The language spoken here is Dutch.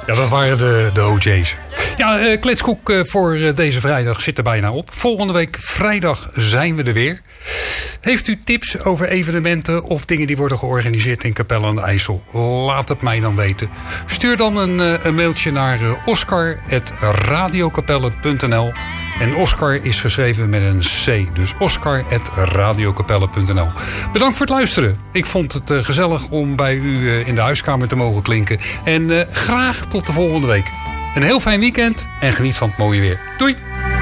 Ja, dat waren de OJ's. Ja, kletskoek voor deze vrijdag zit er bijna op. Volgende week vrijdag zijn we er weer. Heeft u tips over evenementen of dingen die worden georganiseerd in Capelle aan de IJssel? Laat het mij dan weten. Stuur dan een mailtje naar oscar@radiokapelle.nl. En Oscar is geschreven met een C. Dus oscar@radiokapelle.nl. Bedankt voor het luisteren. Ik vond het gezellig om bij u in de huiskamer te mogen klinken. En graag tot de volgende week. Een heel fijn weekend en geniet van het mooie weer. Doei!